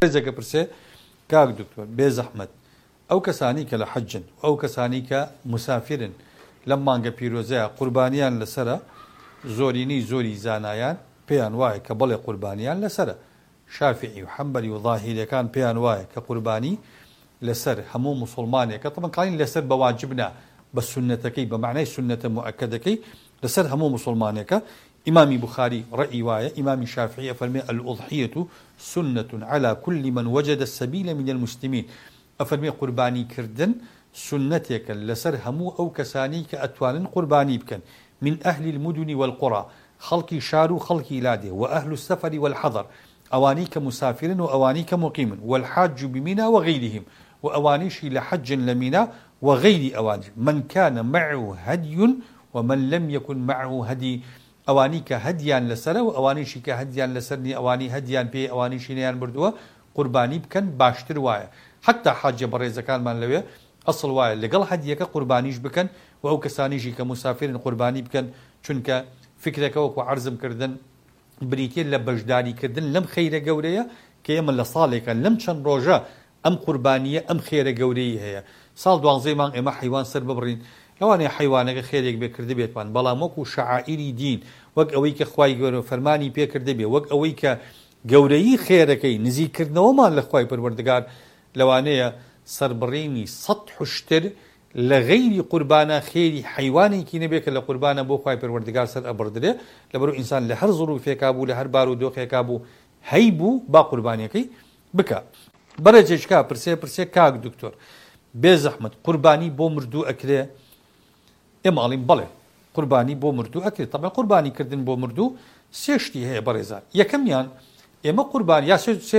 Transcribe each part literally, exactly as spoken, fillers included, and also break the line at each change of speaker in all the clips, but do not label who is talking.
ڕێزەکە پرسێ کاک دکتۆر بێ زەحمەت ئەو کەسانی کە لە حەجن ئەو کەسانی کە مسافرن لەم مانگە پیرۆزەیە قوربانیان لەسرە زۆرینەی زۆری زانایان پێیان وایە کە بەڵێ قوربانیان لەسرە شافعی و حەمبەلی و ظاهیریەکان پێیان وایە کە قوربانی لەسەر هەموو مسلمانێکە طبعا قالین لەسەر بە واجبنا بە سنەتەکەی بە معنای سنەتە مؤکدەکەی لەسەر هەموو مسلمانێکە إمام بخاري رأي واية إمام الشافعي أفرمي الأضحية سنة على كل من وجد السبيل من المسلمين أفرمي قرباني كردن سنتك لسر همو أو كساني كأتوان قرباني بكن من أهل المدن والقرى خلقي شارو خلقي لاده وأهل السفر والحضر أواني كمسافر وأواني كمقيم والحاج بمنى وغيرهم وأوانيش لحج لمنى وغير أواني من كان معه هدي ومن لم يكن معه هدي ئەوانی کە هەدیان لەسەرە و ئەوانیشی کە هەدیان لەسەرنی ئەوانی هەدیان پێ ئەوانیشی نەیان بردووە قوربانی بکەن باشتر وایە حتا حاجە بەڕێزەکانمان لەوێ ئەسڵ وایە لەگەڵ هەدیەکە قوربانیش بکەن و ئەو کەسانیشی کە مسافرن قوربانی بکەن چونکە فکرەکە وەکو عەرزم کردن بریتێ لە بەشداریکردن لەم خەیرە گەورەیە کە ئێمە لە ساڵێکە لەم چەند ڕۆژە ئەم قوربانیە ئەم خێرە گەورەی هەیە ساڵ دوانزەی مانگ ئێمە حیوان سەر ببڕین لەوانەیە حیوانەکە خێرێک بێ کردە بێتوان بەڵام وەکو شەعائیری دین وەک ئەوەی کە خوای گەورە فەرمانی پێ کردە بێ وەک ئەوەی کە گەورەیی خێرەکەی نزیکردنەوەمان لە خوای پەروەردگار لەوانەیە سەربڕینی سەد حوشتر لە غەیری قوربانە خێری حیوانێکی نەبێت کە لە قوربانە بۆ خوای پەروەردگار سەر ئەبڕدرێ لەبەرەوە ئینسان لە هەر زوروفێکا بوو لە هەر بار و دۆخێکا بوو هەی بوو با قوربانیەکەی بکە بەرەجێشکا پرسێ پرسێ کاک دکتۆر بێ زەحمەت قوربانی بۆ مردوو ئەکرێ ئێمە ئەڵین بەڵێ قوربانی بۆ مردوو ئەکرێت طبعا قوربانی کردن بۆ مردوو سێشتی هەیە بەڕێزان یەکەمیان ئێمە قوربانی یا سێ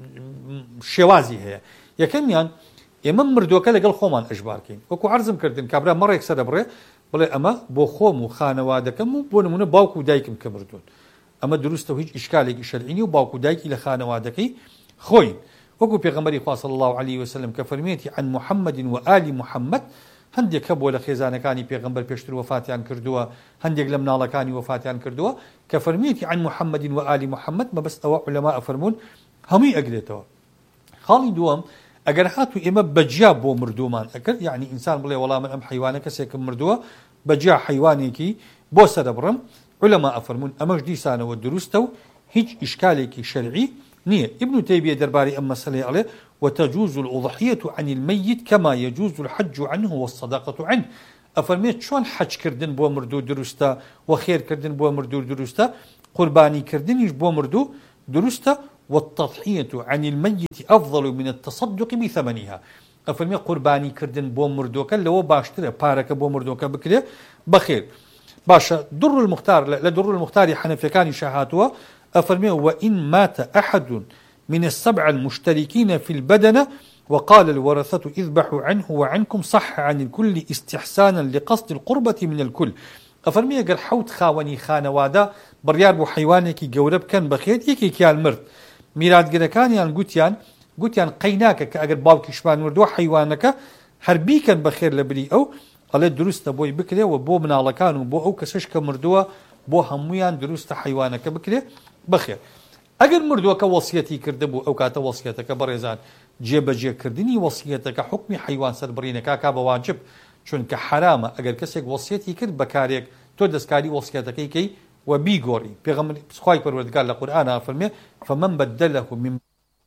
شێوازی هەیە یەکەمیان ئێمە مردووەکە لەگەڵ خۆمان ئەژبارکەین وەکو عەرزم کردن کابرا مەڕێک سەر دەبڕێ بڵێ ئەمە بۆ خۆم و خانەوادەکەم و بۆ نمونە باوکو و دایکم کە مردوون ئەمە دروستە و هیچ ئیشکالێکی شەرعینی و باوکو و دایکی لە خانەوادەکەی خۆین وەکو پێغەمبەری خوا صلی الله علیه وسلم کە فەرمێتی عن محەممەد و ئالی محەممەد هەندێک کە بۆ لە خێزانەکانی پێغەمبەر پێشتر وەفاتیان کردووە هەندێک لە مناڵەکانی وەفاتیان کردووە کە فەرمێتی عن محەممەد و ئالی محەممەد مەبەست ئەوە عولەما ئەفەرمون هەمووی ئەگرێتەوە خاڵی دووەم ئەگەر هاتو ئێمە بەجیا بۆ مردوومان ئەکرد یعنی ئینسان بڵێ وەڵام من ئەم حیوانە کەسێکم مردووە بەجیا حیوانێکی بۆ سەرەبڕم عولەما ئەفەرمون ئەمەش دیسانەوە دروستە و هیچ ئیشکالێکی شەرعی نییە ابن تيمية درباري أما سلي عليه وتجوز الأضحية عن الميت كما يجوز الحج عنه والصدقة عنه أفرميت شون حج كردن بو مردو درستا وخير كردن بو مردو درستا قرباني كردن يش بو مردو درستا والتضحية عن الميت أفضل من التصدق بثمنها أفرميت قرباني كردن بو مردو كان لو باشتري بارك بو مردو كان بكري بخير باشا در المختار لا در المختار حنفي كان شهاتوا أفرمي وإن مات أحد من السبع المشتركين في البدنة وقال الورثة اذبحوا عنه وعنكم صح عن الكل استحسانا لقصد القربة من الكل أفرمي قال حوت خاوني خانوادا بريار بو حيوانيكي قورب كان بخير يكي كيان مرد ميراد قركان يان قوتيان قوتيان قيناك كأقر باوكي شبان وردو حيوانك هربي كان بخير لبري أو قال دروست بوي بكري وبو منالكان وبو أو كسشك مردوه بو همويان دروست حيوانك بكري بخير ئەگەر مردووەکە وەسیەتی کرده بوو ئەو کاتە وەسیەتەکە بەڕێزان جێبەجێکردنی وەسیەتەکە حکمی حیوان سەربڕینەکە کا بە واجب چونکە حرامە ئەگەر کەسێک وەسیەتی کرد بەکارێک تۆ دەستکاری وەسیەتەکەی کەی و بیگۆڕی پێغەمبەر خوای پەروەردگار لە قورئانە فەرمێ فمن بدله من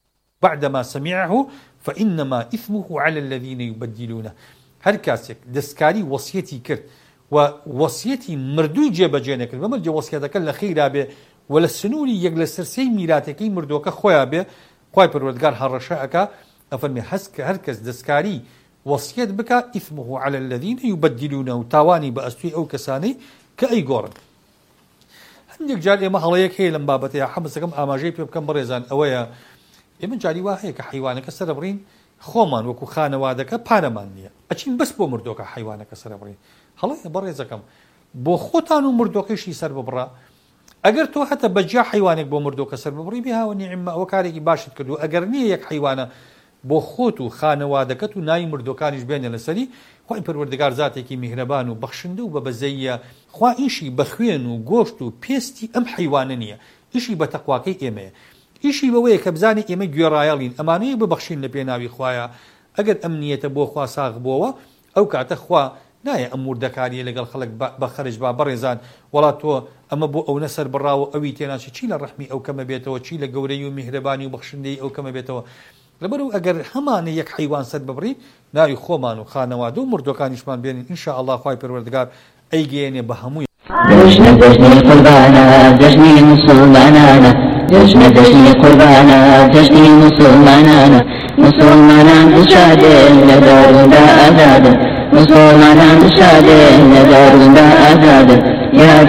بعد ما سمعه فإنما إثمه على الذين يبدلونه هەر کاسێک دەستکاری وەسیەتی کرد و وەسیەتی مردووی جێبەجێ نەکرد بەمەرجێ وەسیەتەکە لە خەیرا بێ و لە سنووری یەک لە سەرسەی میراتەکەی مردووەکە خۆیان بێ خوای پەروەردگار هەڕەشە ئەکا ئەفەرمێ هەست هەر کەس دەستکاری وەسیەت بکە ئیثمه على الذين يبدلونه و تاوانی بە ئەستوی ئەو کەسانەی کە ئەیگۆڕن هەندێک جار ئێمە هەڵەیەک هەیە لەم بابەتەیە حەمەسەکەم ئاماژەی پێ بکەم بەڕێزان ئەوەیە ئێمە جاری وا هەیە کە حیوانەکە سەرەبڕین خۆمان وەکو خانەوادەکە پارەمان نییە ئەچین بەس بۆ مردووەکە حیوانەکە سەرەبڕین هەڵەیە بەڕێزەکەم بۆ خۆتان و مردووەکەشی سەر ببڕە ئەگەر تۆ هەتە بەجیا حیوانێک بۆ مردووەکە سەر ببڕی بێ هاوە نیعمە ئەوە کارێکی باشت کردو ئەگەر نییە یەک حیوانە بۆ خۆت و خانەوادەکەت و ناوی مردووەکانیش بێنە لەسەری خوای پەروەردگار زاتێکی میهرەبان و بەخشندە و بە بەزەیە خوا ئیشی بە خوێن و گۆشت و پێستی ئەم حیوانە نییە ئیشی بە تەقواکەی ئێمەیە ئیشی بەوەیە کە بزانێ ئێمە گوێڕایەڵین ئەمانەیە ببەخشین لە پێناوی خوایە ئەگەر ئەم نیەتە بۆ خوا ساغ بووەوە ئەو کاتە خوا نایە ئەم وردەکاریە لەگەڵ خەڵک بە خەرج با بەڕێزان وڵات تۆ ئەمە بۆ ئەو نەسەر بڕاوە ئەوی تێناچی چی لە ڕەحمی ئەو کەمە بێتەوە چی لە گەورەی و میهرەبانی و بەخشندەی ئەو کەمە بێتەوە لەبەرەوە ئەگەر هەمانە یەک حیوان سەر ببڕی ناوی خۆمان و خانەوادە و مردوەکانیشمان بێنین ئینشا ئەڵڵا خوای پەروەردگار ئەیگەێنێ بە هەمووی
جشن جشنی قربانە جشنی مسلمانانە جشن جشنی قربانە جشنی مسلمانانە مسلمانان شادێن لە داروندا ئازادن مسلمانان شادێن لە داروندا ئازادن